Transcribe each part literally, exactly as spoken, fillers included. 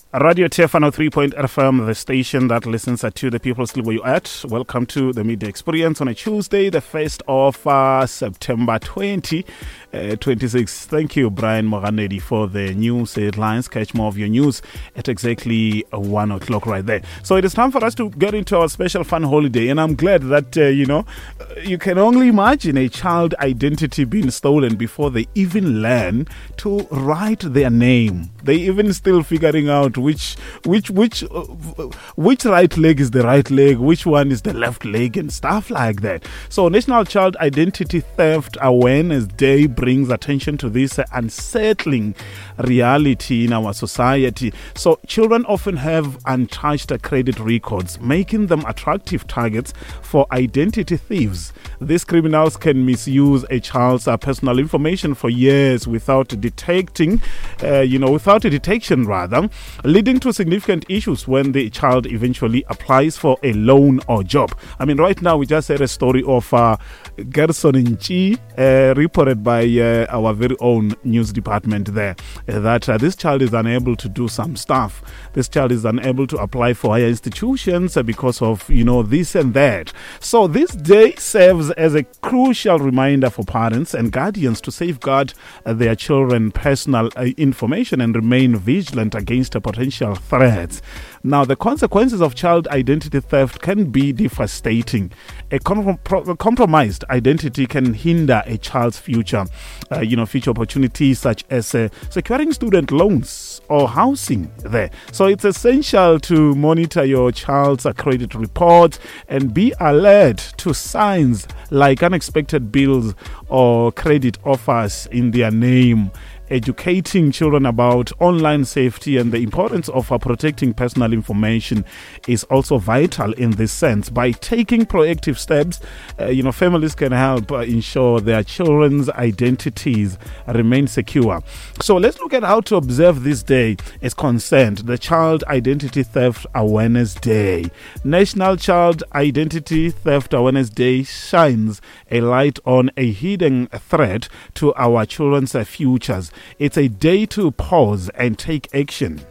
Radio Tefano three point F M, the station that listens to the people still where you at. Welcome to the Midday Experience on a Tuesday, the first of uh, September twenty twenty-six. Thank you, Brian Moganedi, for the news headlines. Catch more of your news at exactly one o'clock right there. So it is time for us to get into our special fun holiday, and I'm glad that, uh, you know, you can only imagine a child identity being stolen before they even learn to write their name. They even still figuring out which which which uh, which right leg is the right leg, which one is the left leg, and stuff like that. So National Child Identity Theft Awareness Day brings attention to this unsettling reality in our society. So children often have untouched credit records, making them attractive targets for identity thieves. These criminals can misuse a child's uh, personal information for years without detecting, uh, you know, without a detection rather, leading to significant issues when the child eventually applies for a loan or job. I mean, right now we just heard a story of uh, Gerson Nchi, uh, reported by uh, our very own news department there, uh, that uh, this child is unable to do some stuff. This child is unable to apply for higher institutions uh, because of, you know, this and that. So this day serves as a crucial reminder for parents and guardians to safeguard uh, their children's personal uh, information and remain vigilant against uh, potential threats. Now, the consequences of child identity theft can be devastating. A, com- a compromised identity can hinder a child's future, uh, you know, future opportunities such as uh, securing student loans or housing there. So it's essential to monitor your child's uh, credit reports and be alert to signs like unexpected bills or credit offers in their name. Educating children about online safety and the importance of uh, protecting personal information is also vital in this sense. By taking proactive steps, uh, you know, families can help uh, ensure their children's identities remain secure. So let's look at how to observe this day is concerned, the Child Identity Theft Awareness Day. National Child Identity Theft Awareness Day shines a light on a hidden threat to our children's uh, futures. It's a day to pause and take action.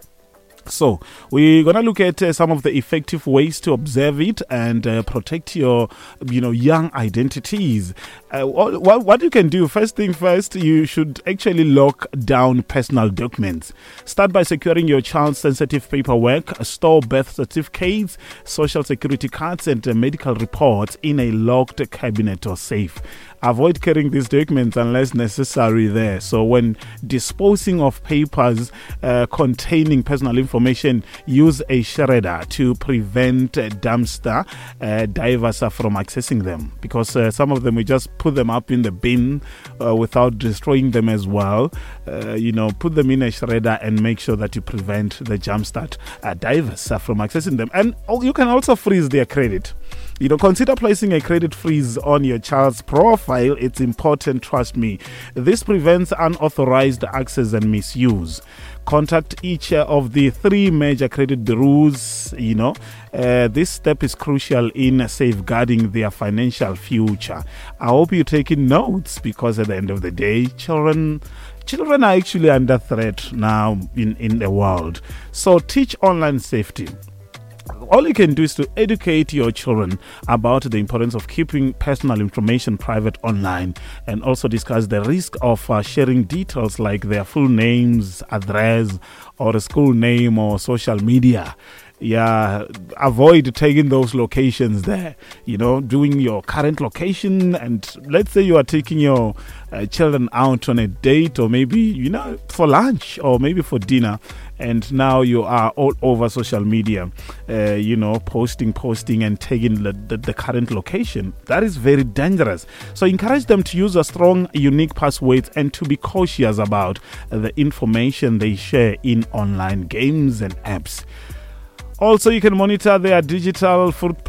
So we're going to look at uh, some of the effective ways to observe it and uh, protect your, you know, young identities. Uh, what, what you can do, first thing first, you should actually lock down personal documents. Start by securing your child's sensitive paperwork. Store birth certificates, social security cards, and uh, medical reports in a locked cabinet or safe. Avoid carrying these documents unless necessary there. So when disposing of papers uh, containing personal information, use a shredder to prevent uh, dumpster uh, divers from accessing them, because uh, some of them we just put them up in the bin uh, without destroying them as well. Uh, you know, put them in a shredder and make sure that you prevent the jumpstart uh, divers from accessing them. And oh, you can also freeze their credit. You know, consider placing a credit freeze on your child's profile. It's important, trust me. This prevents unauthorized access and misuse. Contact each of the three major credit bureaus. You know, uh, this step is crucial in safeguarding their financial future. I hope you're taking notes, because at the end of the day, children children are actually under threat now in, in the world. So teach online safety. All you can do is to educate your children about the importance of keeping personal information private online, and also discuss the risk of uh, sharing details like their full names, address, or a school name or social media. Yeah, avoid taking those locations there, you know, doing your current location. And let's say you are taking your uh, children out on a date, or maybe, you know, for lunch, or maybe for dinner, and now you are all over social media, uh, you know, posting, posting and taking the, the, the current location. That is very dangerous. So encourage them to use a strong, unique passwords and to be cautious about uh, the information they share in online games and apps. Also, you can monitor their digital footprint